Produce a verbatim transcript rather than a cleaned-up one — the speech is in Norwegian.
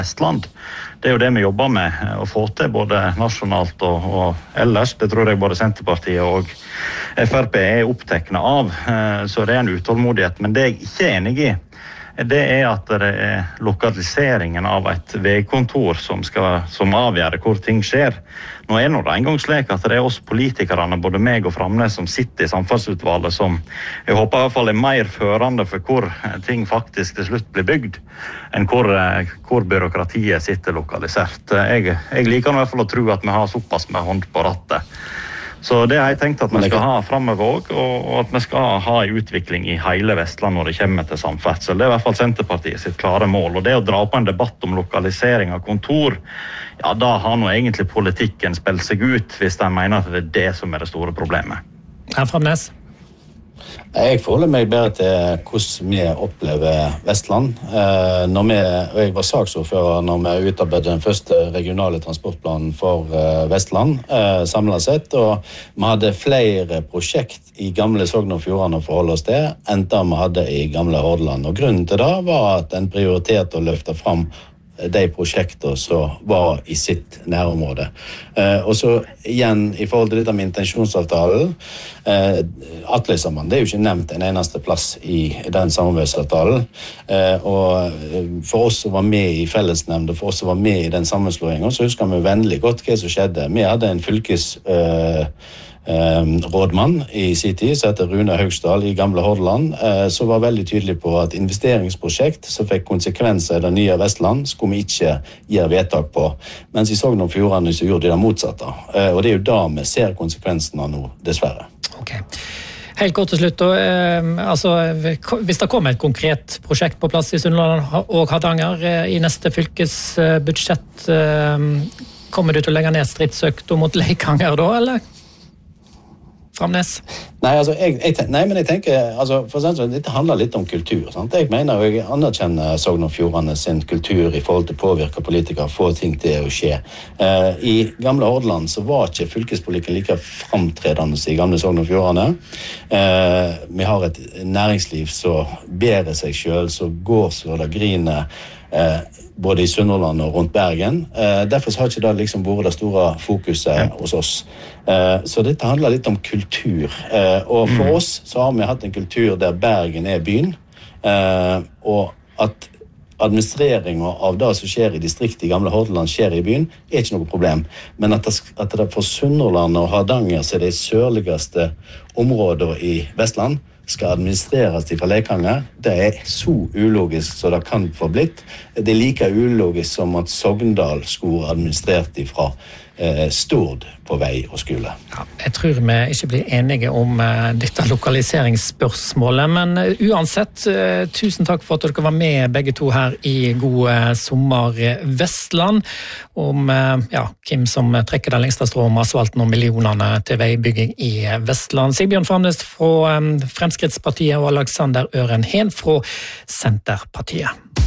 Vestland. Det er jo det vi jobber med, å få til både nasjonalt og, og ellers. Det tror jeg både Senterpartiet og F R P er opptekne av, så det er en utålmodighet. Men det jeg ikke er enig i, det er at det er lokaliseringen av et veikontor som, skal, som avgjør hvor ting skjer. Nå er det en gang slik at det er oss politikerne, både meg og Framnes, som sitter i samferdselsutvalget, som jeg håper i hvert fall er mer førende for hvor ting faktisk til slutt blir bygd, enn hvor, hvor byråkratiet sitter lokalisert. Jeg, jeg liker i hvert fall å tro at vi har såpass med hånd på rattet. Så det har jeg tenkt at vi skal ha fremover også, og at vi skal ha en utvikling i hele Vestland når det kommer til samferdsel. Det er i hvert fall Senterpartiet sitt klare mål, og det å dra på en debatt om lokalisering av kontor, ja, da har nå egentlig politikken spilt seg ut, hvis de mener at det er det som er det store problemet. Herr Framnes? Jeg forholder meg bedre til hvordan vi opplever Vestland. Når vi, og jeg var saksordfører når vi utarbeidet den første regionale transportplanen for Vestland, samlet sett, og vi hadde flere prosjekt i gamle Sogn og Fjordane å forholde oss til, enn det vi hadde i gamle Hordaland. Og grunnen til det var at en prioriterte å løfte fram de prosjekter som var i sitt nærområde. Eh, og så igjen, i forhold til dette med intensjonsavtalen, eh, Atle-sammen, det er jo ikke nevnt en eneste plass i den samarbeidsavtalen. Eh, og for oss som var med i fellesnemnd, og for oss som var med i den sammenslåingen, så husker vi vennlig godt hva som skjedde. Vi hadde en fylkes... Eh, Eh, rådmann i sin tid, som heter Rune Haugsdal i gamle Hordaland, eh, som var veldig tydelig på at investeringsprosjekt som fikk konsekvenser i det nye Vestland skulle vi ikke gjøre vedtak på, mens i Sogn og Fjordane så gjorde de det motsatte, eh, og det er jo da vi ser konsekvensene nå, dessverre. Ok. Helt kort til slutt, og, eh, altså, hvis det kommer et konkret prosjekt på plass i Sunnhordland og Hardanger eh, i neste fylkesbudsjett, eh, kommer du til å legge ned stridsøkta mot Leikanger da, eller? Framnes? Nei, altså, jeg, jeg, nei, men jeg tenker, altså, for eksempel, dette handler litt om kultur, sant? Jeg mener, og jeg anerkjenner Sogn og Fjordane sin kultur i forhold til å påvirke politikere, få ting til å skje. Uh, I gamle Hordaland så var ikke fylkespolitikken like framtredende i gamle Sogn og Fjordane. Uh, vi har et næringsliv som bærer seg selv, som går så det griner, uh, både i Sunnhordland og rundt Bergen. Eh, derfor har ikke det liksom vært det store fokuset ja. hos oss. Eh, så dette handler litt om kultur. Eh, og for mm. oss så har vi hatt en kultur der Bergen er byen, eh, og at administreringen av det som skjer i distriktet i gamle Hordaland skjer i byen, er ikke noe problem. Men at det, at det for Sunnhordland og Hardanger så er det sørligste områder i Vestland, skal administreres fra Leikanger, det er så ulogisk så det kan få blitt. Det er like ulogisk som at Sogndal skulle administrert fra eh, Stord på vei og skole. Ja, jeg tror vi ikke blir enige om uh, dette lokaliseringsspørsmålet, men uh, uansett, uh, tusen takk for at dere var med begge to her i God uh, sommer Vestland, om uh, ja, hvem som trekker den lengste strå om asfalten og millionene til veibygging i Vestland. Sigbjørn Framnes fra um, Fremskrittspartiet og Alexander Øren Hen fra Senterpartiet.